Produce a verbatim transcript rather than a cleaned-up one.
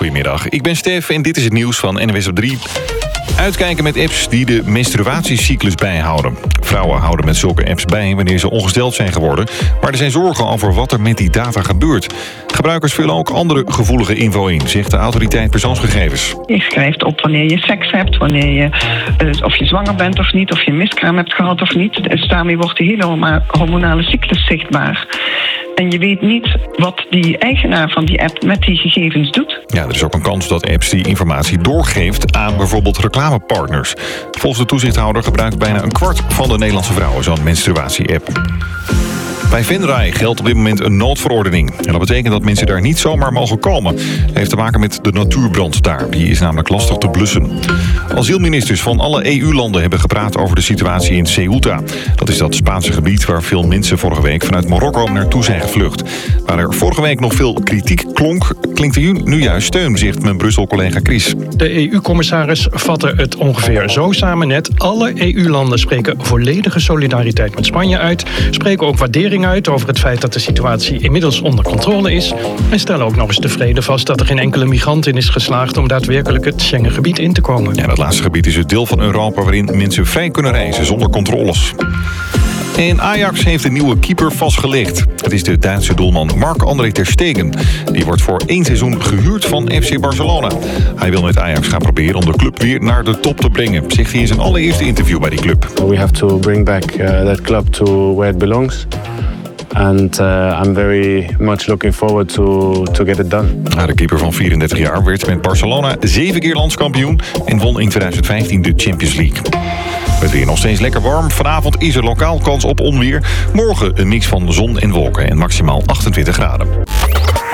Goedemiddag, ik ben Stef en dit is het nieuws van N W S op drie. Uitkijken met apps die de menstruatiecyclus bijhouden. Vrouwen houden met zulke apps bij wanneer ze ongesteld zijn geworden, maar er zijn zorgen over wat er met die data gebeurt. Gebruikers vullen ook andere gevoelige info in, zegt de autoriteit persoonsgegevens. Je schrijft op wanneer je seks hebt, wanneer je, uh, of je zwanger bent of niet, of je miskraam hebt gehad of niet. Dus daarmee wordt de hele hormonale cyclus zichtbaar. En je weet niet wat die eigenaar van die app met die gegevens doet. Ja, er is ook een kans dat apps die informatie doorgeeft aan bijvoorbeeld reclamepartners. Volgens de toezichthouder gebruikt bijna een kwart van de Nederlandse vrouwen zo'n menstruatie-app. Bij Venray geldt op dit moment een noodverordening. En dat betekent dat mensen daar niet zomaar mogen komen. Dat heeft te maken met de natuurbrand daar. Die is namelijk lastig te blussen. Asielministers van alle E U-landen hebben gepraat over de situatie in Ceuta. Dat is dat Spaanse gebied waar veel mensen vorige week vanuit Marokko naartoe zijn gevlucht. Waar er vorige week nog veel kritiek klonk, klinkt er nu juist steun, zegt mijn Brussel-collega Chris. De E U-commissaris vatte het ongeveer zo samen net. Alle E U-landen spreken volledige solidariteit met Spanje uit. Spreken ook waardering uit over het feit dat de situatie inmiddels onder controle is. En stellen ook nog eens tevreden vast dat er geen enkele migrant in is geslaagd om daadwerkelijk het Schengengebied in te komen. Ja, dat laatste gebied is het deel van Europa waarin mensen vrij kunnen reizen zonder controles. En Ajax heeft een nieuwe keeper vastgelegd. Het is de Duitse doelman Marc-André ter Stegen. Die wordt voor één seizoen gehuurd van F C Barcelona. Hij wil met Ajax gaan proberen om de club weer naar de top te brengen, zegt hij in zijn allereerste interview bij die club. We have to bring back uh, that club to where it belongs. And uh, I'm very much looking forward to, to get it done. De keeper van vierendertig jaar werd met Barcelona zeven keer landskampioen en won in twintig vijftien de Champions League. Het weer nog steeds lekker warm. Vanavond is er lokaal kans op onweer. Morgen een mix van zon en wolken en maximaal achtentwintig graden.